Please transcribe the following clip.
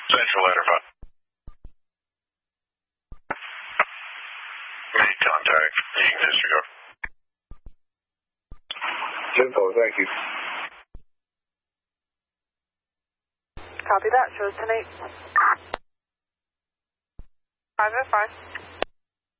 Central letter 5. Made contact. You can disregard. 10-4, thank you. Copy that. Shows 10-8. 505.